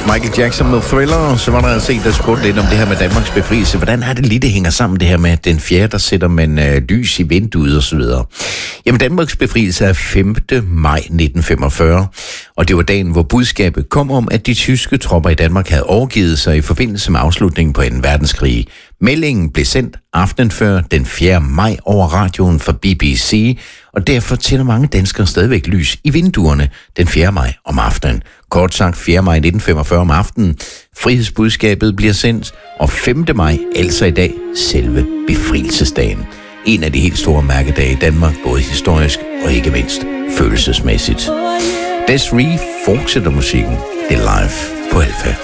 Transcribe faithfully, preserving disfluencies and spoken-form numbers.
Michael Jackson med Thriller, så var der altså en, der spurgte lidt om det her med Danmarks befrielse. Hvordan er det lige, det hænger sammen, det her med den fjerde, der sætter man øh, lys i vinduet og så videre. Jamen, Danmarks befrielse er femte maj nitten femogfyrre, og det var dagen, hvor budskabet kom om, at de tyske tropper i Danmark havde overgivet sig i forbindelse med afslutningen på anden verdenskrig. Meldingen blev sendt aftenen før den fjerde maj over radioen fra B B C, og derfor tænder mange danskere stadigvæk lys i vinduerne den fjerde maj om aftenen. Kort sagt fjerde maj nitten femogfyrre om aftenen. Frihedsbudskabet bliver sendt, og femte maj, altså i dag, selve befrielsesdagen. En af de helt store mærkedage i Danmark, både historisk og ikke mindst følelsesmæssigt. Desiree fortsætter musikken. Det er live på Alfa.